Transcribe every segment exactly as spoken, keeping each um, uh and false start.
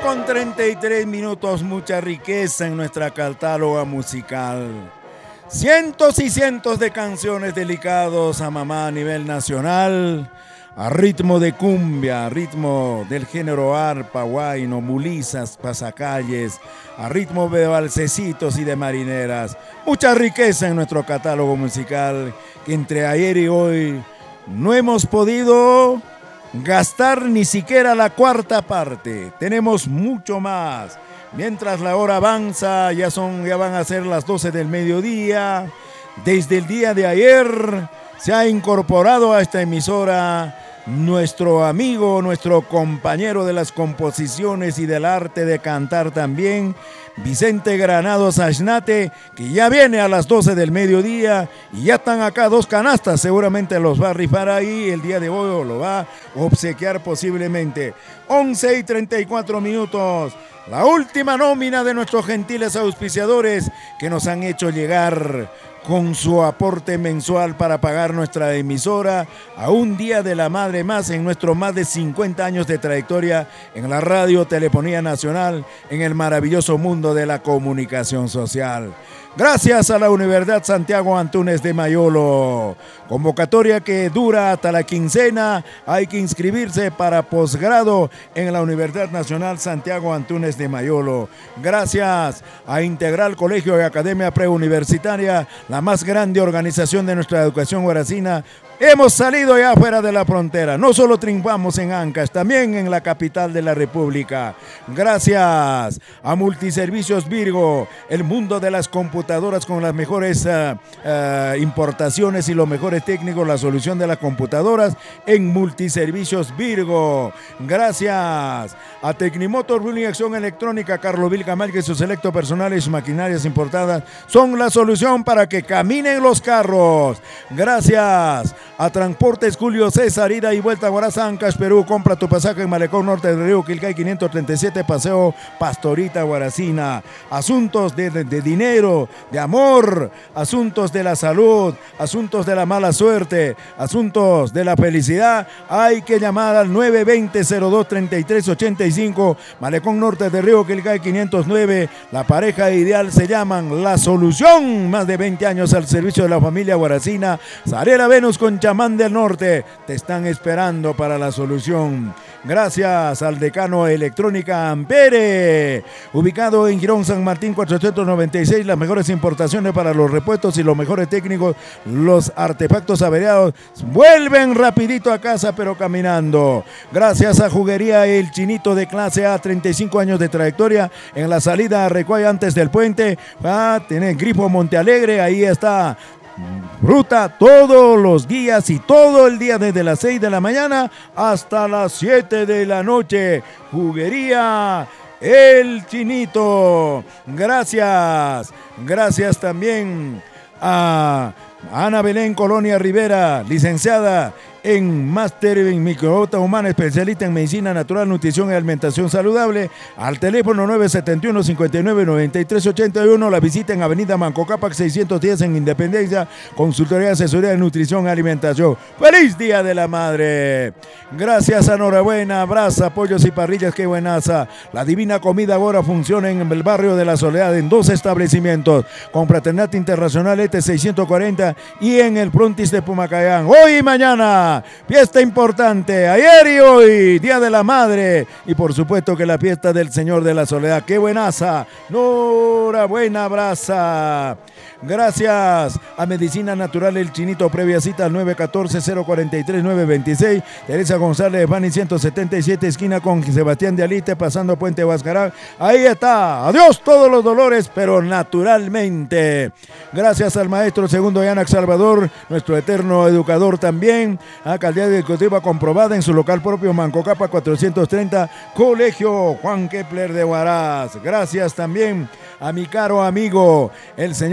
con treinta y tres minutos, mucha riqueza en nuestra catáloga musical. Cientos y cientos de canciones dedicados a mamá a nivel nacional, a ritmo de cumbia, a ritmo del género arpa, guayno, mulizas, pasacalles, a ritmo de balsecitos y de marineras. Mucha riqueza en nuestro catálogo musical que entre ayer y hoy no hemos podido gastar ni siquiera la cuarta parte. Tenemos mucho más. Mientras la hora avanza, ya, son, ya van a ser las doce del mediodía. Desde el día de ayer se ha incorporado a esta emisora nuestro amigo, nuestro compañero de las composiciones y del arte de cantar también, Vicente Granados Ashnate, que ya viene a las doce del mediodía y ya están acá dos canastas, seguramente los va a rifar ahí el día de hoy o lo va a obsequiar posiblemente. once y treinta y cuatro minutos, la última nómina de nuestros gentiles auspiciadores que nos han hecho llegar con su aporte mensual para pagar nuestra emisora a un Día de la Madre más en nuestros más de cincuenta años de trayectoria en la radio Telefonía Nacional, en el maravilloso mundo de la comunicación social. Gracias a la Universidad Santiago Antúnez de Mayolo. Convocatoria que dura hasta la quincena. Hay que inscribirse para posgrado en la Universidad Nacional Santiago Antúnez de Mayolo. Gracias a Integral Colegio y Academia Preuniversitaria, la más grande organización de nuestra educación guaracina. Hemos salido ya fuera de la frontera. No solo triunfamos en Ancash, también en la capital de la República. Gracias a Multiservicios Virgo, el mundo de las computadoras con las mejores uh, uh, importaciones y los mejores técnicos, la solución de las computadoras en Multiservicios Virgo. Gracias a Tecnimotor Ruling Acción Electrónica, Carlos Vilcamar, que sus selectos personales y maquinarias importadas son la solución para que caminen los carros. Gracias a Transportes Julio César, ida y vuelta a Huaraz, Ancash, Perú. Compra tu pasaje en Malecón Norte del Río Quilcay quinientos treinta y siete, Paseo Pastorita, Huaracina. Asuntos de, de, de dinero, de amor, asuntos de la salud, asuntos de la mala suerte, asuntos de la felicidad. Hay que llamar al nueve veinte, cero dos, treinta y tres ochenta y cinco, Malecón Norte del Río Quilcay quinientos nueve. La pareja ideal se llaman La Solución. Más de veinte años al servicio de la familia huaracina. Sarela Venus con Chamán del Norte te están esperando para La Solución. Gracias al Decano Electrónica Ampere, ubicado en Girón San Martín cuatrocientos noventa y seis. Las mejores importaciones para los repuestos y los mejores técnicos. Los artefactos averiados vuelven rapidito a casa, pero caminando. Gracias a Juguería El Chinito de clase A, treinta y cinco años de trayectoria en la salida a Recuay antes del puente. Va a tener Grifo Montealegre, ahí está. Fruta todos los días y todo el día desde las seis de la mañana hasta las siete de la noche. Juguería El Chinito. Gracias. Gracias también a Ana Belén Colonia Rivera, licenciada en máster en microbiota humana, especialista en medicina natural, nutrición y alimentación saludable. Al teléfono nueve siete uno, cinco nueve, nueve tres ocho uno. La visita en Avenida Manco Cápac seiscientos diez en Independencia. Consultoría, asesoría de nutrición y alimentación. ¡Feliz Día de la Madre! Gracias, enhorabuena, abraza, pollos y parrillas, qué buenaza. La divina comida ahora funciona en el barrio de La Soledad en dos establecimientos. Con Fraternidad Internacional E T seiscientos cuarenta y en el Frontis de Pumacayán. Hoy y mañana, fiesta importante, ayer y hoy, Día de la Madre, y por supuesto que la fiesta del Señor de la Soledad. ¡Qué buenaza! ¡Enhorabuena, abraza! Gracias a Medicina Natural El Chinito, previa cita al nueve uno cuatro, cero cuatro tres, nueve dos seis. Teresa González, Bani ciento setenta y siete, esquina con Sebastián de Alite, pasando Puente Huascarán. Ahí está. Adiós todos los dolores, pero naturalmente. Gracias al maestro Segundo Yanac Salvador, nuestro eterno educador también. A calidad educativa comprobada en su local propio, Manco Cápac cuatrocientos treinta, Colegio Juan Kepler de Huaraz. Gracias también a mi caro amigo, el señor Raúl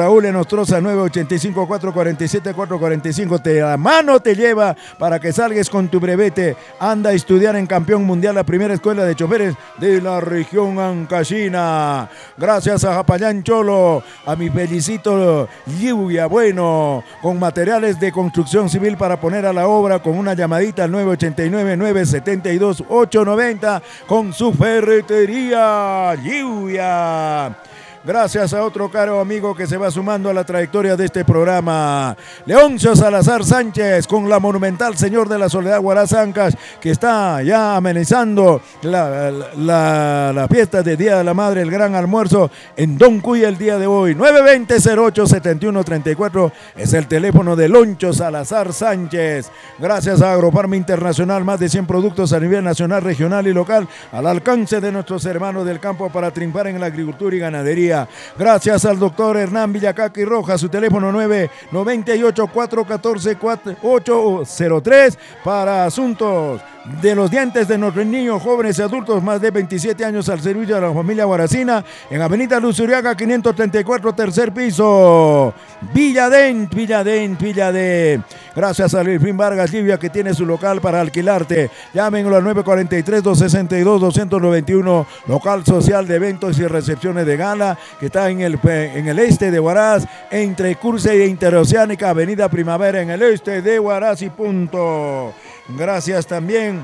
Raúl Enostroza, nueve ochenta y cinco, cuatrocientos cuarenta y siete, cuatrocientos cuarenta y cinco. Te, la mano te lleva para que salgues con tu brevete. Anda a estudiar en Campeón Mundial, la primera escuela de choferes de la región Ancashina. Gracias a Japayán Cholo, a mi felicito Lluvia Bueno, con materiales de construcción civil para poner a la obra, con una llamadita al nueve ochenta y nueve, nueve setenta y dos, ochocientos noventa, con su ferretería Lluvia. Gracias a otro caro amigo que se va sumando a la trayectoria de este programa, Leoncio Salazar Sánchez, con la monumental Señor de la Soledad Huaraz Ancash, que está ya amenizando la, la, la fiesta de Día de la Madre, el gran almuerzo en Don Cuy el día de hoy. nueve veinte, cero ocho, setenta y uno, treinta y cuatro es el teléfono de Loncho Salazar Sánchez. Gracias a Agrofarma Internacional, más de cien productos a nivel nacional, regional y local, al alcance de nuestros hermanos del campo para triunfar en la agricultura y ganadería. Gracias al doctor Hernán Villacaqui Rojas, su teléfono nueve noventa y ocho, cuatrocientos catorce, ocho cero tres para asuntos de los dientes de nuestros niños, jóvenes y adultos, más de veintisiete años al servicio de la familia Guaracina, en Avenida Luzuriaga quinientos treinta y cuatro, tercer piso, Villadent, Villadent, Villadent. Gracias a Luis Vargas Livia, que tiene su local para alquilarte. Llámenlo al nueve cuarenta y tres, doscientos sesenta y dos, doscientos noventa y uno, local social de eventos y recepciones de gala, que está en el, en el este de Huaraz, entre Curse e Interoceánica, Avenida Primavera, en el este de Huaraz y punto. Gracias también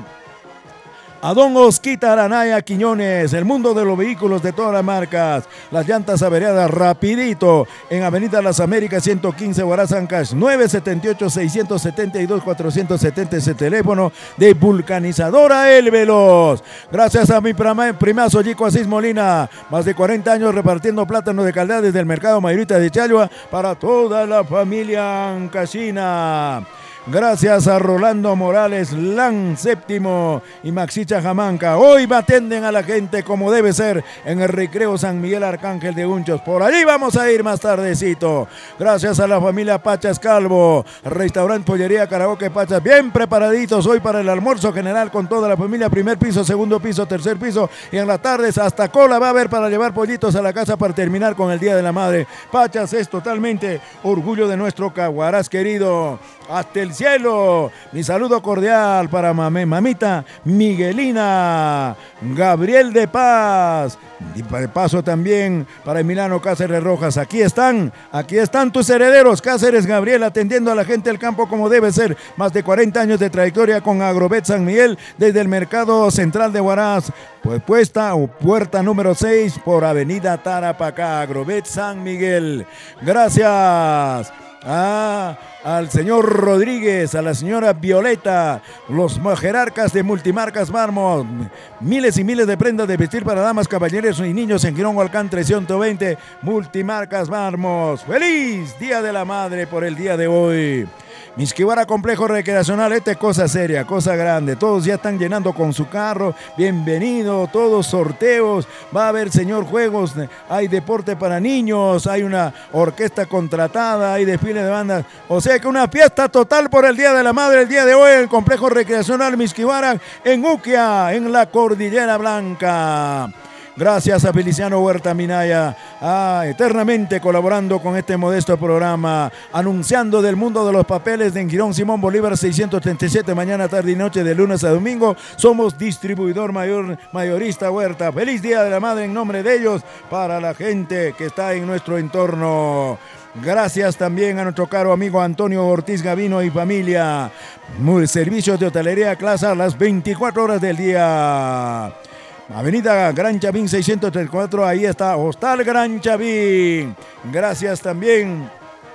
a don Osquita Aranaya Quiñones, el mundo de los vehículos de todas las marcas, las llantas averiadas rapidito, en Avenida Las Américas ciento quince, Huaraz Ancash, nueve setenta y ocho, seiscientos setenta y dos, cuatrocientos setenta, ese teléfono de Vulcanizadora El Veloz. Gracias a mi primazo Yico Asís Molina, más de cuarenta años repartiendo plátanos de calidad desde el mercado mayorista de Chalua para toda la familia ancashina. Gracias a Rolando Morales, Lan Séptimo y Maxicha Jamanca. Hoy atienden a la gente como debe ser en el Recreo San Miguel Arcángel de Unchos. Por allí vamos a ir más tardecito. Gracias a la familia Pachas Calvo, Restaurante Pollería Karaoke Pachas, bien preparaditos hoy para el almuerzo general con toda la familia. Primer piso, segundo piso, tercer piso, y en las tardes hasta cola va a haber para llevar pollitos a la casa para terminar con el Día de la Madre. Pachas es totalmente orgullo de nuestro Caguaraz querido. Hasta el cielo, mi saludo cordial para mame, mamita Miguelina, Gabriel de Paz, y de paso también para Emiliano Cáceres Rojas. Aquí están, aquí están tus herederos, Cáceres Gabriel, atendiendo a la gente del campo como debe ser. Más de cuarenta años de trayectoria con Agrovet San Miguel, desde el mercado central de Huaraz, pues puesta o puerta número seis por Avenida Tarapacá, Agrovet San Miguel. Gracias. Ah, al señor Rodríguez, a la señora Violeta, los jerarcas de Multimarcas Mármol, miles y miles de prendas de vestir para damas, caballeros y niños en Girón Hualcán trescientos veinte, Multimarcas Mármol. ¡Feliz Día de la Madre por el día de hoy! Misquihuara Complejo Recreacional, esta es cosa seria, cosa grande. Todos ya están llenando con su carro. Bienvenido, todos sorteos. Va a haber, señor, juegos. Hay deporte para niños. Hay una orquesta contratada. Hay desfile de bandas. O sea que una fiesta total por el Día de la Madre el día de hoy en el Complejo Recreacional Misquihuara, en Uquia, en la Cordillera Blanca. Gracias a Feliciano Huerta Minaya, ah, eternamente colaborando con este modesto programa, anunciando del mundo de los papeles de Girón Simón Bolívar seiscientos treinta y siete, mañana, tarde y noche, de lunes a domingo. Somos distribuidor mayor, mayorista Huerta. Feliz Día de la Madre en nombre de ellos, para la gente que está en nuestro entorno. Gracias también a nuestro caro amigo Antonio Ortiz Gavino y familia. Servicios de hotelería clase a las veinticuatro horas del día. Avenida Gran Chavín seiscientos treinta y cuatro, ahí está Hostal Gran Chavín. Gracias también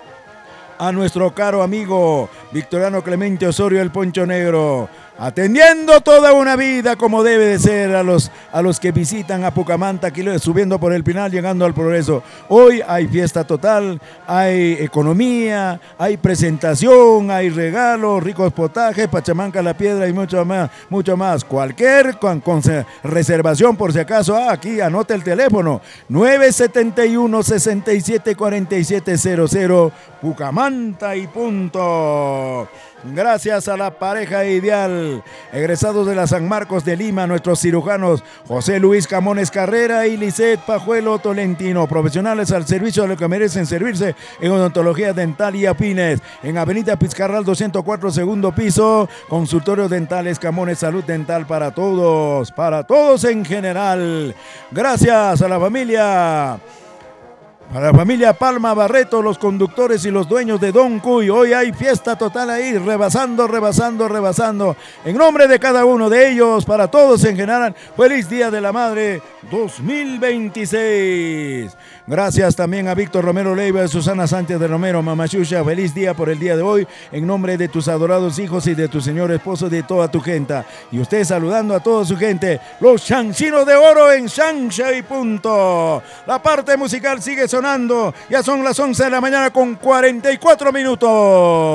a nuestro caro amigo Victoriano Clemente Osorio, el Poncho Negro, atendiendo toda una vida como debe de ser a los, a los que visitan a Pucamanta, aquí subiendo por el Pinal, llegando al Progreso. Hoy hay fiesta total, hay economía, hay presentación, hay regalos, ricos potajes, Pachamanca La Piedra y mucho más, mucho más. Cualquier con, con reservación, por si acaso, ah, aquí anote el teléfono, nueve setenta y uno, sesenta y siete, cuarenta y siete cero cero, Pucamanta y punto. Gracias a la pareja ideal, Nacional. Egresados de la San Marcos de Lima, nuestros cirujanos José Luis Camones Carrera y Lisset Pajuelo Tolentino, profesionales al servicio de lo que merecen servirse en odontología dental y afines. En Avenida Pizcarral doscientos cuatro, segundo piso, consultorios dentales Camones, salud dental para todos, para todos en general. Gracias a la familia. Para la familia Palma Barreto, los conductores y los dueños de Don Cuy, hoy hay fiesta total ahí, rebasando, rebasando, rebasando. En nombre de cada uno de ellos, para todos en general, feliz Día de la Madre dos mil veintiséis. Gracias también a Víctor Romero Leiva y Susana Sánchez de Romero, Mamá Xuxa, feliz día por el día de hoy, en nombre de tus adorados hijos y de tu señor esposo y de toda tu gente. Y usted saludando a toda su gente, los chanchinos de oro en Shancha y punto. La parte musical sigue sonando, ya son las once de la mañana con cuarenta y cuatro minutos.